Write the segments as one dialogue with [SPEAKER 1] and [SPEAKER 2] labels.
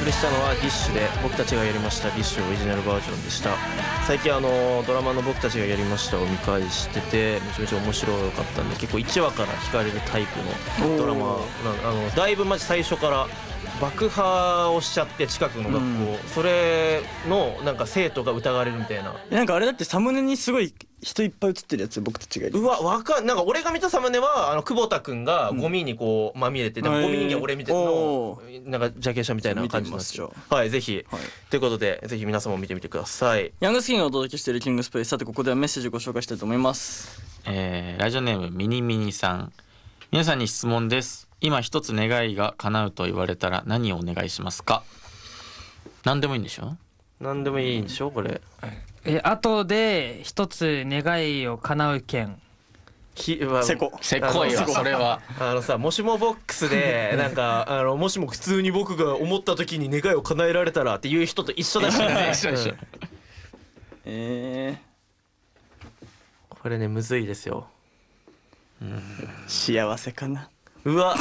[SPEAKER 1] 送りしたのはディッシュで僕たちがやりましたディッシュオリジナルバージョンでした。最近ドラマの僕たちがやりましたを見返しててめちゃめちゃ面白かったんで、結構1話から惹かれるタイプのドラマだいぶマジ最初から爆破をしちゃって近くの学校、それのなんか生徒が疑われるみたいな。
[SPEAKER 2] なんかあれだってサムネにすごい人いっぱい映ってるやつ、僕たちがいる。
[SPEAKER 1] うわ、なんか俺が見たサムネは久保田くんがゴミにこうまみれて、でもゴミ人間俺見てるのなんかジャケ写みたいな感じなんですよ。はい、ぜひ、ということでぜひ皆様も見てみてください。
[SPEAKER 2] ヤングスキンがお届けしているキングスプレイ。さてここではメッセージをご紹介したいと思います。
[SPEAKER 3] ラジオネームミニミニさん。皆さんに質問です。今一つ願いが叶うと言われたら何をお願いしますか？何でもいいんでしょ？
[SPEAKER 1] 何でもいいんでしょこれ。
[SPEAKER 4] 後で一つ願いを叶う件。
[SPEAKER 2] せこいわそれは。
[SPEAKER 1] さ、もしもボックスでなんかもしも普通に僕が思った時に願いを叶えられたらっていう人と一緒だしね。
[SPEAKER 3] 一緒。
[SPEAKER 1] これねむずいですよ。
[SPEAKER 2] 幸せかな。
[SPEAKER 1] うわ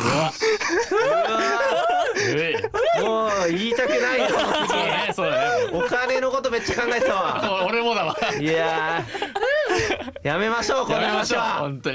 [SPEAKER 1] もう言いたくないよ。
[SPEAKER 3] そうだね。
[SPEAKER 1] お金のことめっちゃ考えてたわ。
[SPEAKER 3] 俺もだわ。
[SPEAKER 1] いややめましょうこの話は
[SPEAKER 3] 本当に。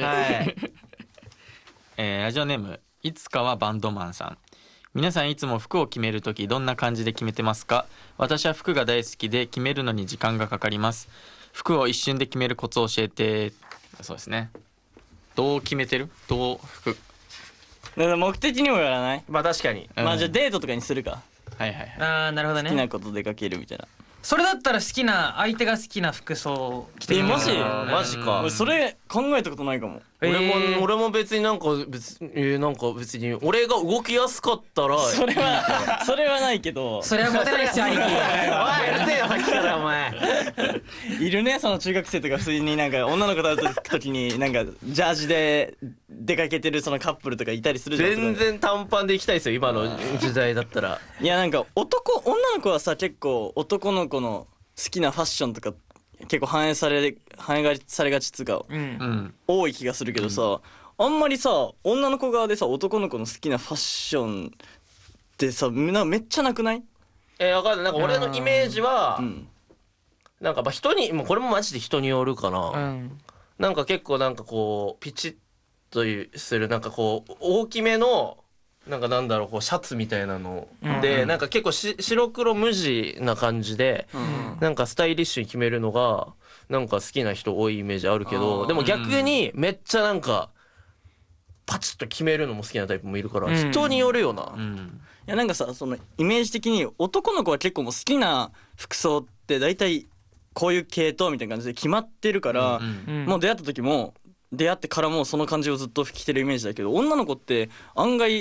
[SPEAKER 3] ラジオネームいつかはバンドマンさん。皆さんいつも服を決めるときどんな感じで決めてますか？私は服が大好きで決めるのに時間がかかります。服を一瞬で決めるコツを教えて。そうですね。どう決めてる？服
[SPEAKER 2] 目的にもやらない？
[SPEAKER 1] まあ確かに、
[SPEAKER 2] まあじゃあデートとかにするか。
[SPEAKER 3] はいはいはい。
[SPEAKER 4] ああなるほどね。
[SPEAKER 2] 好きなこと出かけるみたいな。
[SPEAKER 4] それだったら好きな相手が好きな服装を着てみる。
[SPEAKER 2] マジ
[SPEAKER 1] か。
[SPEAKER 2] 俺それ考えたことないかも。
[SPEAKER 1] 俺も別になんか別に俺が動きやすかったら
[SPEAKER 2] それはないけど。
[SPEAKER 4] それはモテないっすよ兄貴。
[SPEAKER 1] おい、うるせえよさっきからお前。
[SPEAKER 2] いるね、その中学生とか普通になんか女の子と会う時になんかジャージで出かけてるそのカップルとかいたりするじゃん。
[SPEAKER 1] 全然短パンで行きたいですよ今の時代だったら。
[SPEAKER 2] いやなんか女の子はさ結構男の子の好きなファッションとか結構反映されがちつうか、多い気がするけどさ、あんまりさ女の子側でさ男の子の好きなファッションってさめっちゃなくない？
[SPEAKER 1] わかんない。なんか俺のイメージは、なんか人にもうこれもマジで人によるかな、なんか結構なんかこうピチッとするなんかこう大きめのなんかなんだろうこうシャツみたいなので、なんか結構白黒無地な感じで、なんかスタイリッシュに決めるのがなんか好きな人多いイメージあるけど、でも逆にめっちゃなんかパチッと決めるのも好きなタイプもいるから人によるよな。
[SPEAKER 2] いやなんかさそのイメージ的に男の子は結構もう好きな服装って大体こういう系統みたいな感じで決まってるから、もう出会った時も出会ってからもその感じをずっと着てるイメージだけど、女の子って案外